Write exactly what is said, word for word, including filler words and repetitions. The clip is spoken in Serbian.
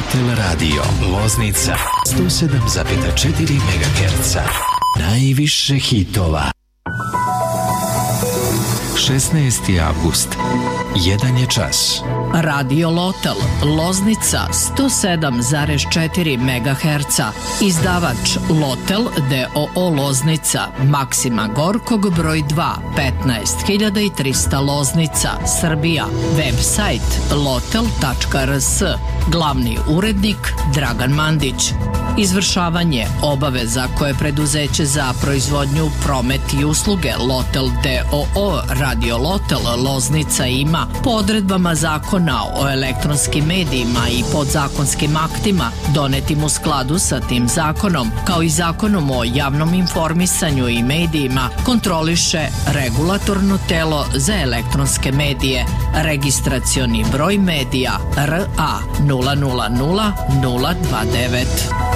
Lotel Radio Loznica sto sedam zarez četiri megaherca. Najviše hitova. šesnaesti avgust. Jedan je čas. Radio Lotel Loznica sto sedam zarez četiri megaherca. Izdavač Lotel d o o Loznica, Maksima Gorkog broj dva, petnaest hiljada trista Loznica, Srbija. Website lotel tačka r s. Glavni urednik Dragan Mandić. Izvršavanje obaveza koje preduzeće za proizvodnju, promet i usluge Lotel d o o Radio Lotel Loznica ima po odredbama Zakona o elektronskim medijima i podzakonskim aktima donetim u skladu sa tim zakonom, kao i Zakonom o javnom informisanju i medijima, kontroliše Regulatorno telo za elektronske medije, registracioni broj medija R A nula nula nula nula dva devet.